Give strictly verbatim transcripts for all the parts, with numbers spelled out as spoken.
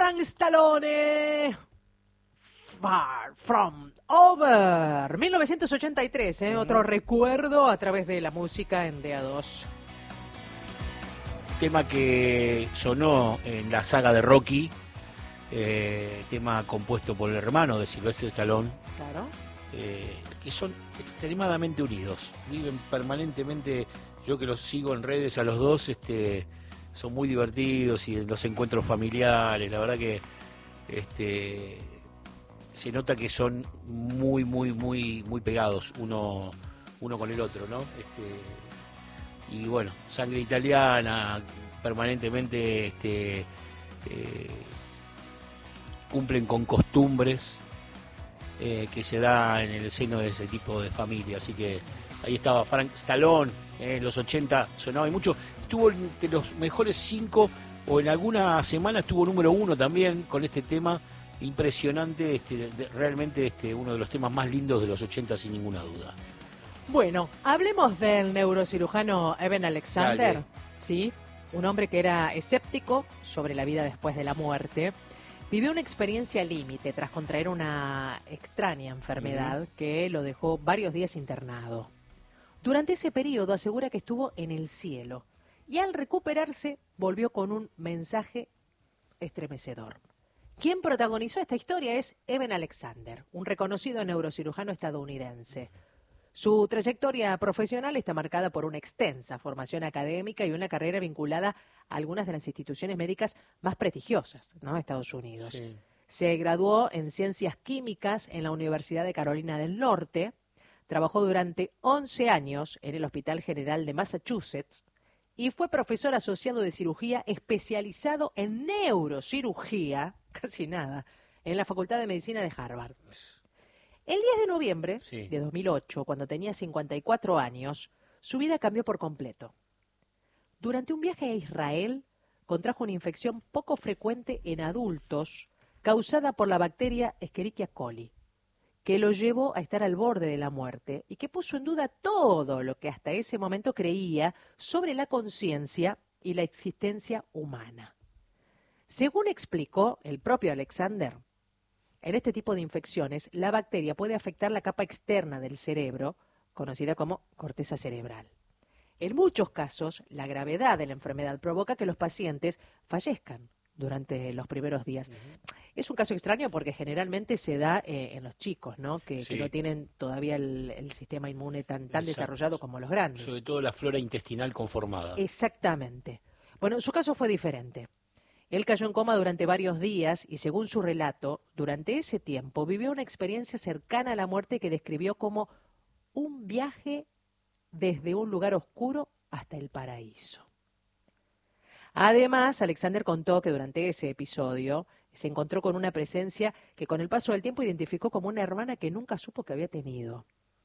Frank Stallone. Far From Over. mil novecientos ochenta y tres, ¿eh? Uh-huh. Otro recuerdo a través de la música en D A dos. Tema que sonó en la saga de Rocky. Eh, tema compuesto por el hermano de Sylvester Stallone. Claro. Eh, que son extremadamente unidos. Viven permanentemente. Yo que los sigo en redes a los dos, este, son muy divertidos y en los encuentros familiares, la verdad que este, se nota que son muy, muy, muy, muy pegados uno, uno con el otro, ¿no? Este, y bueno, sangre italiana, permanentemente este, eh, cumplen con costumbres eh, que se da en el seno de ese tipo de familia, así que ahí estaba Frank Stallone. En los ochenta sonaba y mucho, estuvo entre los mejores cinco o en alguna semana estuvo número uno también con este tema impresionante, este, de, realmente este, uno de los temas más lindos de los ochenta sin ninguna duda. Bueno, hablemos del neurocirujano Eben Alexander. Dale. Sí, un hombre que era escéptico sobre la vida después de la muerte. Vivió una experiencia límite tras contraer una extraña enfermedad uh-huh. que lo dejó varios días internado. Durante ese periodo asegura que estuvo en el cielo y al recuperarse volvió con un mensaje estremecedor. Quien protagonizó esta historia es Eben Alexander, un reconocido neurocirujano estadounidense. Su trayectoria profesional está marcada por una extensa formación académica y una carrera vinculada a algunas de las instituciones médicas más prestigiosas, ¿no?, de Estados Unidos. Sí. Se graduó en Ciencias Químicas en la Universidad de Carolina del Norte. Trabajó durante once años en el Hospital General de Massachusetts y fue profesor asociado de cirugía especializado en neurocirugía, casi nada, en la Facultad de Medicina de Harvard. El diez de noviembre sí. de dos mil ocho, cuando tenía cincuenta y cuatro años, su vida cambió por completo. Durante un viaje a Israel, contrajo una infección poco frecuente en adultos causada por la bacteria Escherichia coli, que lo llevó a estar al borde de la muerte y que puso en duda todo lo que hasta ese momento creía sobre la conciencia y la existencia humana. Según explicó el propio Alexander, en este tipo de infecciones, la bacteria puede afectar la capa externa del cerebro, conocida como corteza cerebral. En muchos casos, la gravedad de la enfermedad provoca que los pacientes fallezcan durante los primeros días. Uh-huh. Es un caso extraño porque generalmente se da eh, en los chicos, ¿no? Que, sí. que no tienen todavía el, el sistema inmune tan, tan desarrollado como los grandes. Sobre todo la flora intestinal conformada. Exactamente. Bueno, su caso fue diferente. Él cayó en coma durante varios días y, según su relato, durante ese tiempo vivió una experiencia cercana a la muerte que describió como un viaje desde un lugar oscuro hasta el paraíso. Además, Alexander contó que durante ese episodio se encontró con una presencia que con el paso del tiempo identificó como una hermana que nunca supo que había tenido.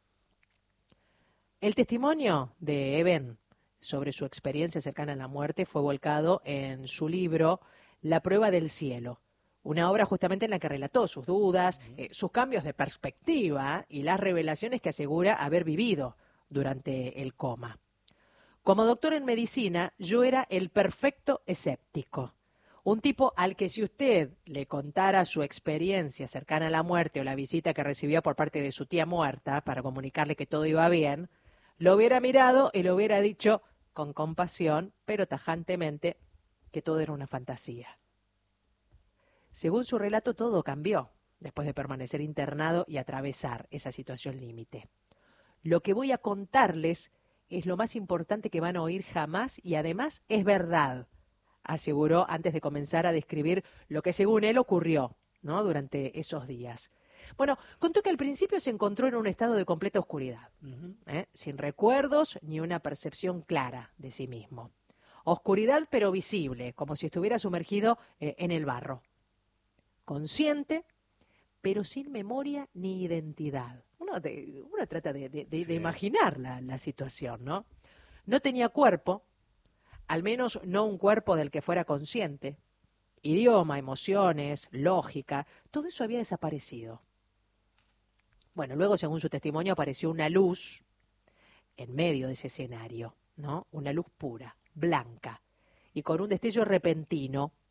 El testimonio de Eben sobre su experiencia cercana a la muerte fue volcado en su libro La prueba del cielo, una obra justamente en la que relató sus dudas, eh, sus cambios de perspectiva y las revelaciones que asegura haber vivido durante el coma. Como doctor en medicina, yo era el perfecto escéptico. Un tipo al que si usted le contara su experiencia cercana a la muerte o la visita que recibió por parte de su tía muerta para comunicarle que todo iba bien, lo hubiera mirado y le hubiera dicho con compasión, pero tajantemente, que todo era una fantasía. Según su relato, todo cambió después de permanecer internado y atravesar esa situación límite. Lo que voy a contarles es lo más importante que van a oír jamás y además es verdad, aseguró antes de comenzar a describir lo que según él ocurrió, ¿no?, durante esos días. Bueno, contó que al principio se encontró en un estado de completa oscuridad, uh-huh. ¿eh? sin recuerdos ni una percepción clara de sí mismo. Oscuridad pero visible, como si estuviera sumergido eh, en el barro. Consciente, pero sin memoria ni identidad. Uno, de, uno trata de, de, de, sí. de imaginar la, la situación, ¿no? No tenía cuerpo, al menos no un cuerpo del que fuera consciente. Idioma, emociones, lógica, todo eso había desaparecido. Bueno, luego, según su testimonio, apareció una luz en medio de ese escenario, ¿no? Una luz pura, blanca, y con un destello repentino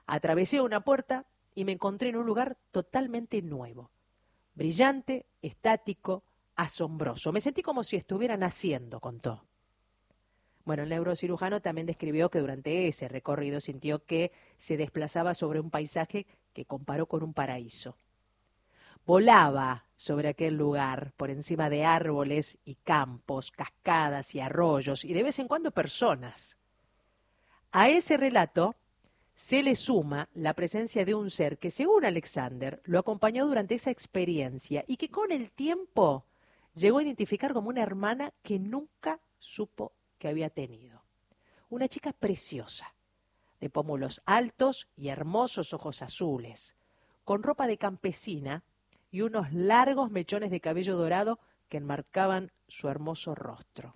Atravesé una puerta y me encontré en un lugar totalmente nuevo, brillante, estático, asombroso. Me sentí como si estuviera naciendo, contó. Bueno, el neurocirujano también describió que durante ese recorrido sintió que se desplazaba sobre un paisaje que comparó con un paraíso. Volaba sobre aquel lugar, por encima de árboles y campos, cascadas y arroyos, y de vez en cuando personas. A ese relato se le suma la presencia de un ser que, según Alexander, lo acompañó durante esa experiencia y que con el tiempo llegó a identificar como una hermana que nunca supo que había tenido. Una chica preciosa, de pómulos altos y hermosos ojos azules, con ropa de campesina y unos largos mechones de cabello dorado que enmarcaban su hermoso rostro.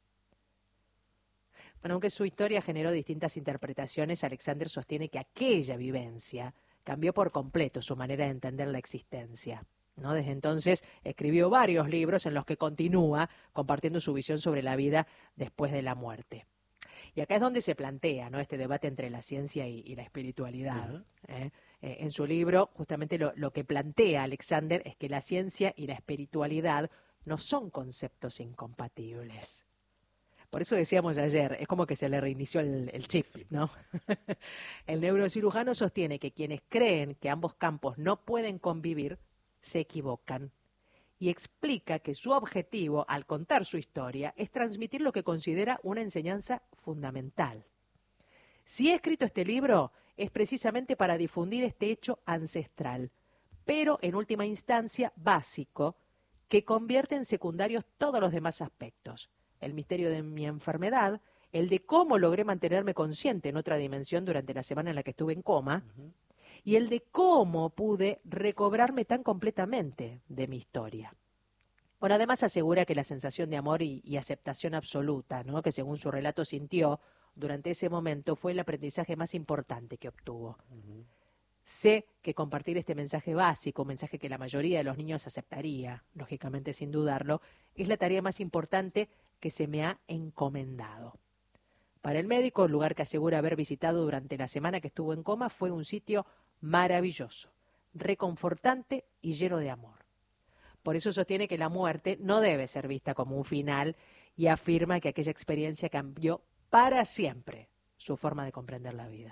Bueno, aunque su historia generó distintas interpretaciones, Alexander sostiene que aquella vivencia cambió por completo su manera de entender la existencia, ¿no? Desde entonces escribió varios libros en los que continúa compartiendo su visión sobre la vida después de la muerte. Y acá es donde se plantea, ¿no?, este debate entre la ciencia y, y la espiritualidad. Uh-huh. ¿eh? Eh, en su libro, justamente lo, lo que plantea Alexander es que la ciencia y la espiritualidad no son conceptos incompatibles. Por eso decíamos ayer, es como que se le reinició el, el chip, ¿no? El neurocirujano sostiene que quienes creen que ambos campos no pueden convivir, se equivocan. Y explica que su objetivo, al contar su historia, es transmitir lo que considera una enseñanza fundamental. Si he escrito este libro, es precisamente para difundir este hecho ancestral, pero en última instancia básico, que convierte en secundarios todos los demás aspectos. El misterio de mi enfermedad, el de cómo logré mantenerme consciente en otra dimensión durante la semana en la que estuve en coma, uh-huh. y el de cómo pude recobrarme tan completamente de mi historia. Bueno, además asegura que la sensación de amor y, y aceptación absoluta, ¿no?, que según su relato sintió durante ese momento, fue el aprendizaje más importante que obtuvo. Uh-huh. Sé que compartir este mensaje básico, un mensaje que la mayoría de los niños aceptaría, lógicamente sin dudarlo, es la tarea más importante que se me ha encomendado. Para el médico, el lugar que asegura haber visitado durante la semana que estuvo en coma fue un sitio maravilloso, reconfortante y lleno de amor. Por eso sostiene que la muerte no debe ser vista como un final y afirma que aquella experiencia cambió para siempre su forma de comprender la vida.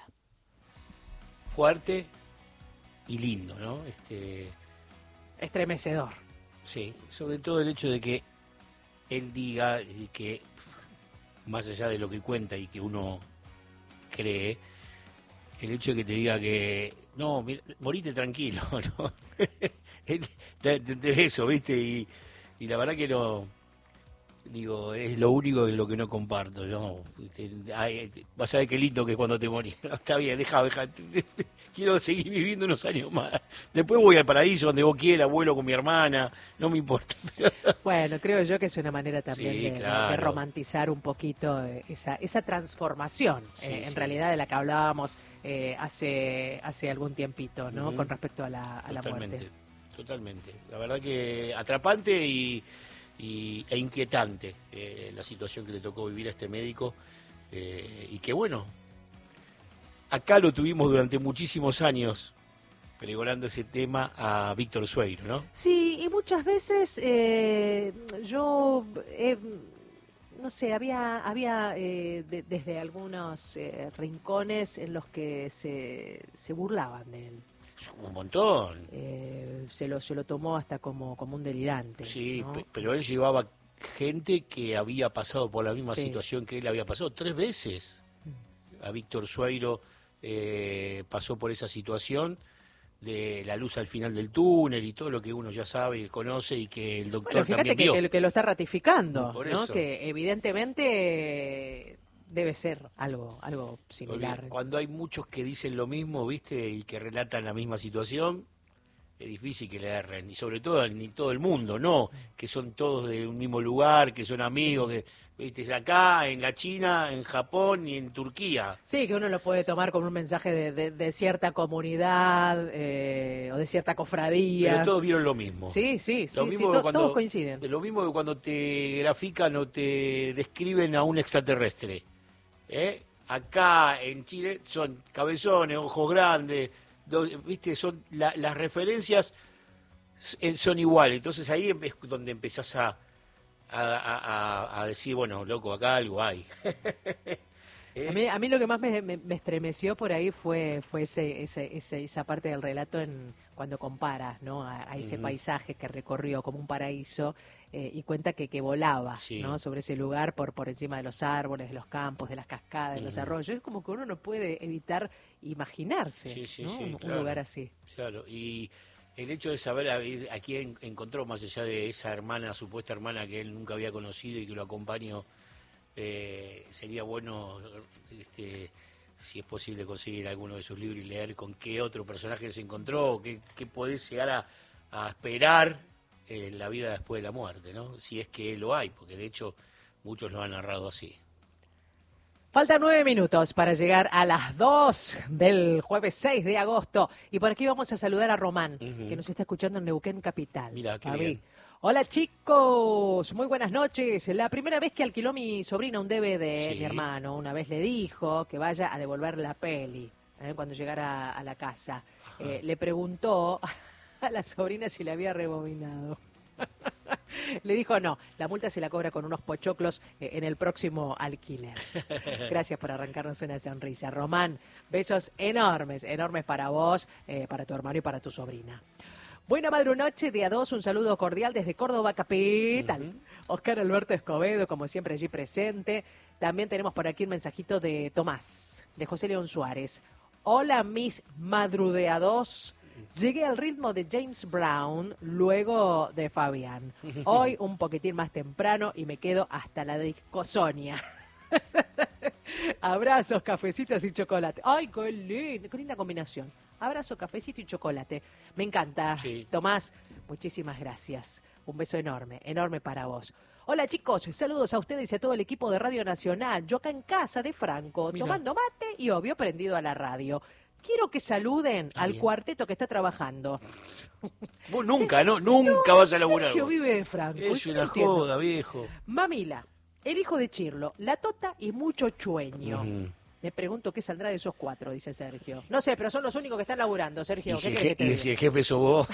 Fuerte y lindo, ¿no? Este... Estremecedor. Sí, sobre todo el hecho de que él diga que, más allá de lo que cuenta y que uno cree, el hecho de que te diga que, no, mira, morite tranquilo, ¿no? de, de, de eso, ¿viste? Y, y la verdad que no, digo, es lo único en lo que no comparto. Yo, ay, vas a ver qué lindo que es cuando te morís. Está bien, deja, deja. Quiero seguir viviendo unos años más. Después voy al paraíso, donde vos quieras, vuelo con mi hermana, no me importa. Bueno, creo yo que es una manera también sí, de, claro. de romantizar un poquito esa, esa transformación, sí, eh, en sí. realidad de la que hablábamos eh, hace hace algún tiempito, ¿no? Uh-huh. Con respecto a la, a la totalmente, muerte. Totalmente. La verdad que atrapante y, y e inquietante eh, la situación que le tocó vivir a este médico eh, y que bueno, acá lo tuvimos durante muchísimos años pregonando ese tema a Víctor Sueiro, ¿no? Sí, y muchas veces eh, yo, eh, no sé, había había eh, de, desde algunos eh, rincones en los que se, se burlaban de él. Un montón. Eh, se lo se lo tomó hasta como, como un delirante. Sí, ¿no? p- pero él llevaba gente que había pasado por la misma sí. situación que él había pasado tres veces. A Víctor Sueiro eh, pasó por esa situación de la luz al final del túnel y todo lo que uno ya sabe y conoce y que el doctor bueno, fíjate también que, vio. Que, que lo está ratificando, por ¿no? eso. Que evidentemente debe ser algo algo similar. Bien, cuando hay muchos que dicen lo mismo, ¿viste? Y que relatan la misma situación, es difícil que le erren, y sobre todo ni todo el mundo, no, que son todos de un mismo lugar, que son amigos, que viste acá, en la China, en Japón y en Turquía. Sí, que uno lo puede tomar como un mensaje de, de, de cierta comunidad eh, o de cierta cofradía. Pero todos vieron lo mismo. Sí, sí, lo sí, mismo sí que to, cuando, todos coinciden. Lo mismo que cuando te grafican o te describen a un extraterrestre. ¿Eh? acá en Chile son cabezones, ojos grandes, do, viste, son la, las referencias son iguales. Entonces ahí es donde empezás a, a, a, a decir, bueno, loco, acá algo hay. A mí, a mí lo que más me, me, me estremeció por ahí fue fue ese, ese, ese, esa parte del relato en cuando comparas, ¿no? a, a ese uh-huh. paisaje que recorrió como un paraíso eh, y cuenta que, que volaba, sí. ¿no? sobre ese lugar por, por encima de los árboles, de los campos, de las cascadas, de uh-huh. los arroyos. Es como que uno no puede evitar imaginarse sí, sí, ¿no? sí, un, claro, un lugar así. Claro, y el hecho de saber a, a quién encontró, más allá de esa hermana, supuesta hermana que él nunca había conocido y que lo acompañó, Eh, sería bueno, este, si es posible, conseguir alguno de sus libros y leer con qué otro personaje se encontró, qué, qué podés llegar a, a esperar en la vida después de la muerte, ¿no? Si es que lo hay, porque de hecho muchos lo han narrado así. Faltan nueve minutos para llegar a las dos del jueves seis de agosto. Y por aquí vamos a saludar a Román, uh-huh. que nos está escuchando en Neuquén Capital. Mira, qué Fabi. bien. Hola chicos, muy buenas noches. La primera vez que alquiló mi sobrina un D V D, sí. mi hermano, una vez le dijo que vaya a devolver la peli ¿eh? cuando llegara a la casa. Eh, le preguntó a la sobrina si le había rebobinado. Le dijo no, la multa se la cobra con unos pochoclos eh, en el próximo alquiler. Gracias por arrancarnos una sonrisa. Román, besos enormes, enormes para vos, eh, para tu hermano y para tu sobrina. Buena madrunoche, día dos, un saludo cordial desde Córdoba Capital. Uh-huh. Oscar Alberto Escobedo, como siempre, allí presente. También tenemos por aquí un mensajito de Tomás, de José León Suárez. Hola, mis madrudeados. Llegué al ritmo de James Brown, luego de Fabián. Hoy un poquitín más temprano y me quedo hasta la disco Sonia. Abrazos, cafecitos y chocolate. ¡Ay, qué lindo! ¡Qué linda combinación! Abrazo, cafecito y chocolate. Me encanta. Sí. Tomás, muchísimas gracias. Un beso enorme, enorme para vos. Hola chicos, saludos a ustedes y a todo el equipo de Radio Nacional. Yo acá en casa de Franco, Mira. tomando mate y obvio prendido a la radio. Quiero que saluden ah, al bien. cuarteto que está trabajando. Vos nunca, ¿no? Nunca no, vas a laburar. Sergio vive de Franco. Es una joda, viejo. Mamila, el hijo de Chirlo, la Tota y mucho chueño. Uh-huh. Me pregunto qué saldrá de esos cuatro, dice Sergio. No sé, pero son los únicos que están laburando, Sergio. Y si, ¿Qué el, je- y si el jefe sos vos,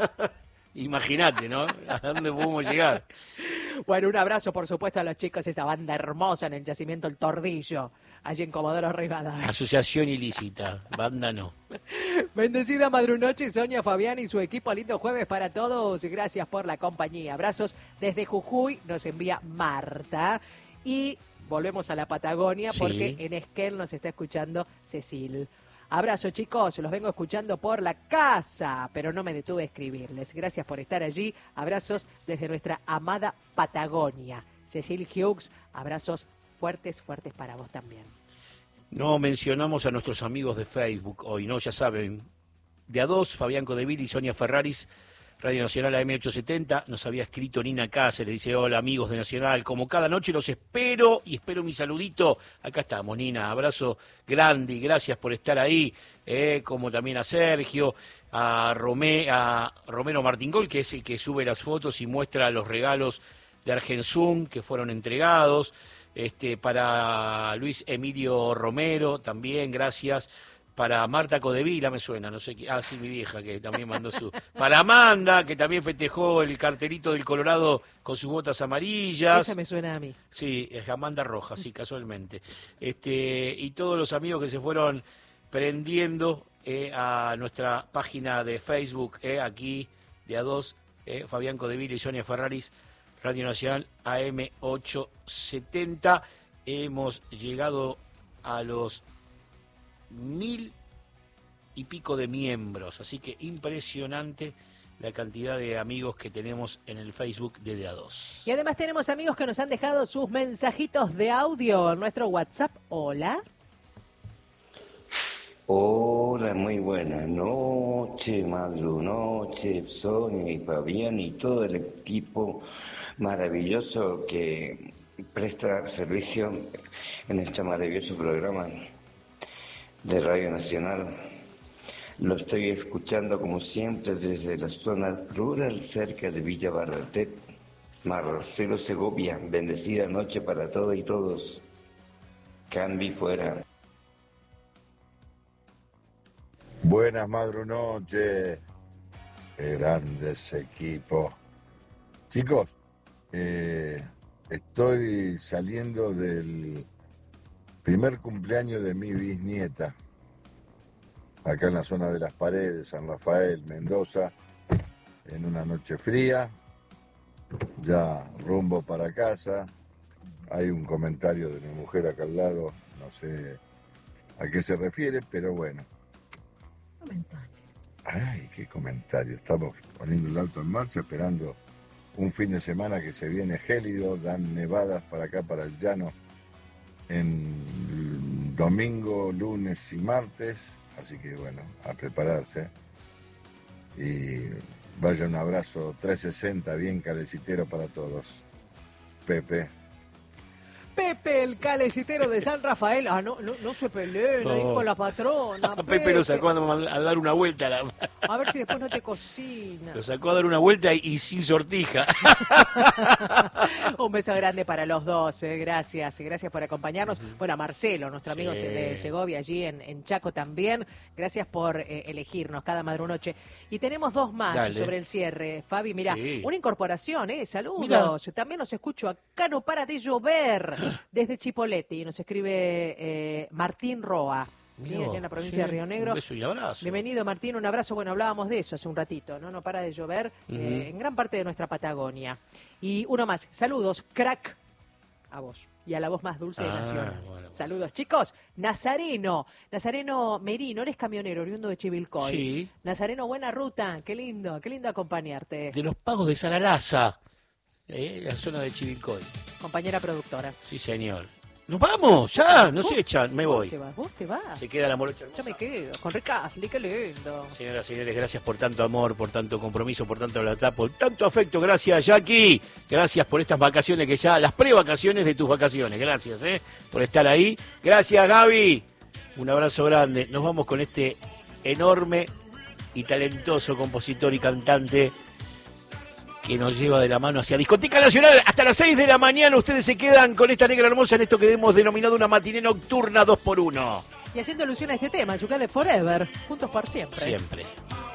imagínate, ¿no? ¿A dónde podemos llegar? Bueno, un abrazo, por supuesto, a los chicos, esta banda hermosa en el yacimiento El Tordillo, allí en Comodoro Rivadavia. Asociación ilícita, banda no. Bendecida madrunoche, Sonia, Fabián y su equipo. Lindo jueves para todos y gracias por la compañía. Abrazos desde Jujuy, nos envía Marta. Y volvemos a la Patagonia sí. porque en Esquel nos está escuchando Cecil. Abrazo chicos, los vengo escuchando por la casa, pero no me detuve a escribirles. Gracias por estar allí. Abrazos desde nuestra amada Patagonia. Cecil Hughes, abrazos fuertes, fuertes para vos también. No mencionamos a nuestros amigos de Facebook hoy, ¿no? Ya saben, de a dos, Fabián Codevil y Sonia Ferraris, Radio Nacional A M ochocientos setenta, nos había escrito Nina Cáceres, dice, hola amigos de Nacional, como cada noche los espero y espero mi saludito. Acá estamos, Nina, abrazo grande y gracias por estar ahí, eh, como también a Sergio, a, Romé, a Romero Martingol, que es el que sube las fotos y muestra los regalos de Argensum que fueron entregados, este, para Luis Emilio Romero también, gracias. Para Marta Codevila me suena, no sé qué. Ah, sí, mi vieja, que también mandó su. Para Amanda, que también festejó el cartelito del Colorado con sus botas amarillas. Esa me suena a mí. Sí, es Amanda Rojas, sí, casualmente. Este, y todos los amigos que se fueron prendiendo eh, a nuestra página de Facebook, eh, aquí, de a dos, eh, Fabián Codevila y Sonia Ferraris, Radio Nacional A M ochocientos setenta. Hemos llegado a los mil y pico de miembros, así que impresionante la cantidad de amigos que tenemos en el Facebook de D A dos. Y además tenemos amigos que nos han dejado sus mensajitos de audio en nuestro WhatsApp. Hola. Hola, muy buenas noches, madrunoche, Sonia y Fabián y todo el equipo maravilloso que presta servicio en este maravilloso programa de Radio Nacional. Lo estoy escuchando como siempre desde la zona rural cerca de Villa Barratet, Marcelo Segovia. Bendecida noche para todas y todos. Cambi fuera. Buenas madrunoches, grandes equipos. Chicos, eh, estoy saliendo del primer cumpleaños de mi bisnieta, acá en la zona de Las Paredes, San Rafael, Mendoza, en una noche fría, ya rumbo para casa. Hay un comentario de mi mujer acá al lado, no sé a qué se refiere, pero bueno. Comentario. Ay, qué comentario. Estamos poniendo el auto en marcha, esperando un fin de semana que se viene gélido, dan nevadas para acá, para el llano, en domingo, lunes y martes, así que bueno, a prepararse. Y vaya un abrazo trescientos sesenta, bien calecitero para todos. Pepe. Pepe, el calecitero de San Rafael. Ah, no, no, no se peleen ahí No. con la patrona. Pepe, Pepe lo sacó a, a dar una vuelta. A, la... a ver si después no te cocina. Lo sacó a dar una vuelta y, y sin sortija. Un beso grande para los dos, eh. gracias, gracias por acompañarnos. Uh-huh. Bueno, a Marcelo, nuestro amigo sí. de Segovia, allí en, en Chaco también. Gracias por eh, elegirnos cada madrunoche. Y tenemos dos más Dale. sobre el cierre. Fabi, mira, sí. una incorporación, ¿eh? Saludos. Mirá. También nos escucho acá, no para de llover. Desde Chipoleti nos escribe eh, Martín Roa, ¿sí? Allá en la provincia sí, de Río Negro. Un beso y un abrazo. Bienvenido, Martín, un abrazo. Bueno, hablábamos de eso hace un ratito, ¿no? No para de llover uh-huh. eh, en gran parte de nuestra Patagonia. Y uno más, saludos, crack, a vos y a la voz más dulce ah, de Nación. Bueno. Saludos, chicos. Nazareno, Nazareno Merino, eres camionero, oriundo de Chivilcoy. Sí. Nazareno, buena ruta, qué lindo, qué lindo acompañarte. De los pagos de Salalaza. Eh, la zona de Chivilcoy. Compañera productora. Sí, señor. ¡Nos vamos! ¡Ya! ¡No se echan! Me voy. ¿Vos te vas? ¿Vos te vas? Se queda la morocha hermosa. Yo me quedo con Ricasli, qué lindo. Señoras y señores, gracias por tanto amor, por tanto compromiso, por tanto lealtad, por tanto afecto. Gracias, Jackie. Gracias por estas vacaciones que ya, las prevacaciones de tus vacaciones. Gracias, ¿eh? Por estar ahí. Gracias, Gaby. Un abrazo grande. Nos vamos con este enorme y talentoso compositor y cantante que nos lleva de la mano hacia Discoteca Nacional. Hasta las seis de la mañana ustedes se quedan con esta negra hermosa en esto que hemos denominado una matiné nocturna dos por uno. Y haciendo alusión a este tema, Yucate Forever, juntos por siempre. Siempre.